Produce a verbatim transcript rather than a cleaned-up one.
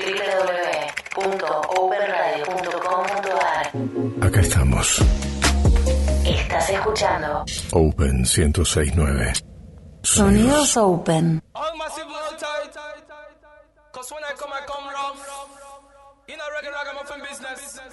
w w w punto open radio punto com punto a r. Acá estamos. Estás escuchando Open ciento seis punto nueve. Sonidos Open. All massive hold tight. Cause when I come, I come rough. In a regular ragamuffin business.